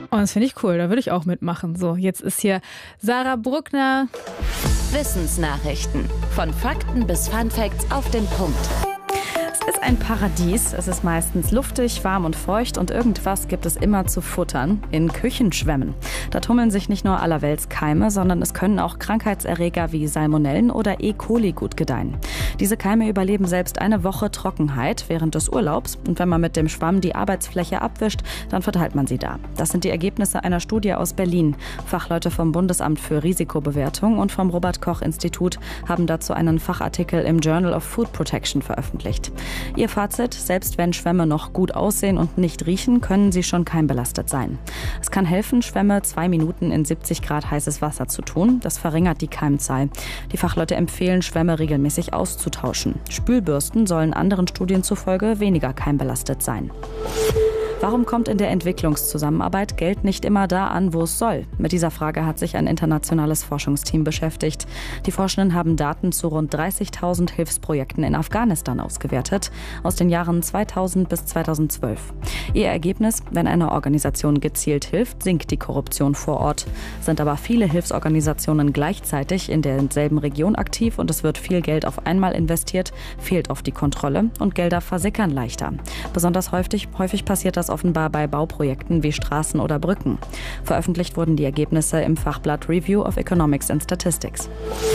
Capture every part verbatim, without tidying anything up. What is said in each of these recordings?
Oh, das finde ich cool, da würde ich auch mitmachen. So, jetzt ist hier Sarah Bruckner. Wissensnachrichten. Von Fakten bis Funfacts auf den Punkt. Es ist ein Paradies. Es ist meistens luftig, warm und feucht und irgendwas gibt es immer zu futtern. In Küchenschwämmen. Da tummeln sich nicht nur allerwelts Keime, sondern es können auch Krankheitserreger wie Salmonellen oder E. coli gut gedeihen. Diese Keime überleben selbst eine Woche Trockenheit während des Urlaubs. Und wenn man mit dem Schwamm die Arbeitsfläche abwischt, dann verteilt man sie da. Das sind die Ergebnisse einer Studie aus Berlin. Fachleute vom Bundesamt für Risikobewertung und vom Robert-Koch-Institut haben dazu einen Fachartikel im Journal of Food Protection veröffentlicht. Ihr Fazit: Selbst wenn Schwämme noch gut aussehen und nicht riechen, können sie schon keimbelastet sein. Es kann helfen, Schwämme zwei Minuten in siebzig Grad heißes Wasser zu tun. Das verringert die Keimzahl. Die Fachleute empfehlen, Schwämme regelmäßig auszutauschen. Spülbürsten sollen anderen Studien zufolge weniger keimbelastet sein. Warum kommt in der Entwicklungszusammenarbeit Geld nicht immer da an, wo es soll? Mit dieser Frage hat sich ein internationales Forschungsteam beschäftigt. Die Forschenden haben Daten zu rund dreißigtausend Hilfsprojekten in Afghanistan ausgewertet, aus den Jahren zweitausend bis zweitausendzwölf. Ihr Ergebnis: Wenn eine Organisation gezielt hilft, sinkt die Korruption vor Ort. Sind aber viele Hilfsorganisationen gleichzeitig in derselben Region aktiv und es wird viel Geld auf einmal investiert, fehlt oft die Kontrolle und Gelder versickern leichter. Besonders häufig, häufig passiert das offenbar bei Bauprojekten wie Straßen oder Brücken. Veröffentlicht wurden die Ergebnisse im Fachblatt Review of Economics and Statistics.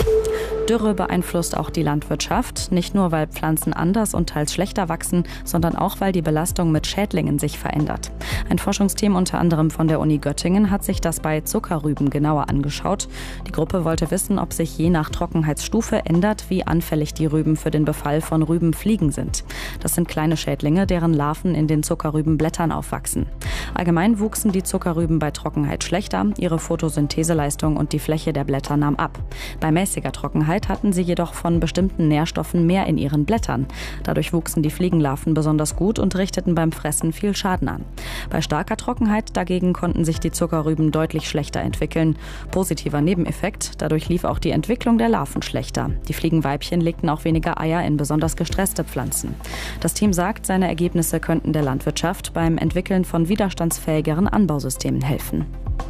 Dürre beeinflusst auch die Landwirtschaft, nicht nur weil Pflanzen anders und teils schlechter wachsen, sondern auch weil die Belastung mit Schädlingen sich verändert. Ein Forschungsteam unter anderem von der Uni Göttingen hat sich das bei Zuckerrüben genauer angeschaut. Die Gruppe wollte wissen, ob sich je nach Trockenheitsstufe ändert, wie anfällig die Rüben für den Befall von Rübenfliegen sind. Das sind kleine Schädlinge, deren Larven in den Zuckerrübenblättern aufwachsen. Allgemein wuchsen die Zuckerrüben bei Trockenheit schlechter, ihre Photosyntheseleistung und die Fläche der Blätter nahm ab. Bei mäßiger Trockenheit hatten sie jedoch von bestimmten Nährstoffen mehr in ihren Blättern. Dadurch wuchsen die Fliegenlarven besonders gut und richteten beim Fressen viel Schaden an. Bei starker Trockenheit dagegen konnten sich die Zuckerrüben deutlich schlechter entwickeln. Positiver Nebeneffekt: Dadurch lief auch die Entwicklung der Larven schlechter. Die Fliegenweibchen legten auch weniger Eier in besonders gestresste Pflanzen. Das Team sagt, seine Ergebnisse könnten der Landwirtschaft beim Entwickeln von widerstandsfähigeren Anbausystemen helfen.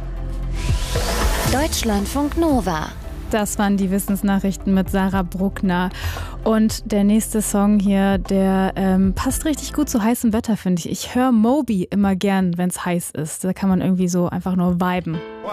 Deutschlandfunk Nova. Das waren die Wissensnachrichten mit Sarah Bruckner. Und der nächste Song hier, der ähm, passt richtig gut zu heißem Wetter, finde ich. Ich höre Moby immer gern, wenn es heiß ist. Da kann man irgendwie so einfach nur viben.